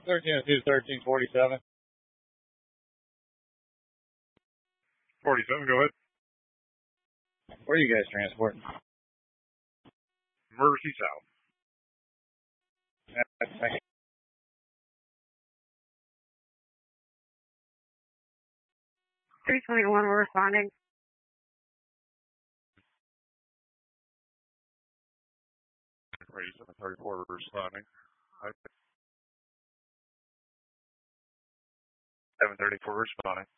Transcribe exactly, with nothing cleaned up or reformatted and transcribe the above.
thirteen oh two, thirteen forty-seven. forty-seven, go ahead. Where are you guys transporting? Mercy South. Yeah, thank you. three twenty-one, we're responding. seven thirty-four, we're responding. seven thirty-four, responding.